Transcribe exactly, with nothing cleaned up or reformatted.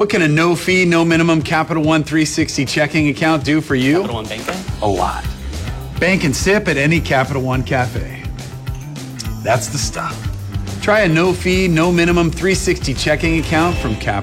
What can a no-fee, no-minimum Capital One three sixty checking account do for you? Capital One banking? A lot. Bank and sip at any Capital One cafe. That's the stuff. Try a no-fee, no-minimum three sixty checking account from Capital